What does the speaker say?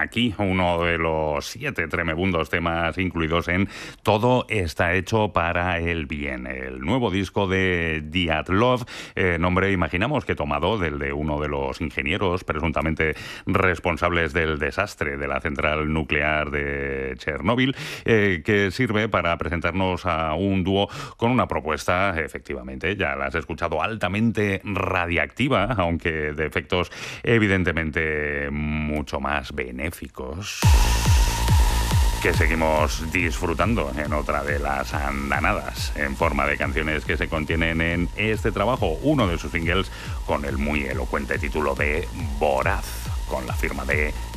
aquí uno de los 7 tremebundos temas incluidos en Todo está hecho para el bien, el nuevo disco de Dyatlov, nombre imaginamos que tomado del de uno de los ingenieros presuntamente responsables del desastre de la central nuclear de Chernóbil, que sirve para presentarnos a un dúo con una propuesta, efectivamente, ya la has escuchado, altamente radiactiva, aunque de efectos evidentemente mucho más benéficos, que seguimos disfrutando en otra de las andanadas en forma de canciones que se contienen en este trabajo, uno de sus singles con el muy elocuente título de Voraz, con la firma de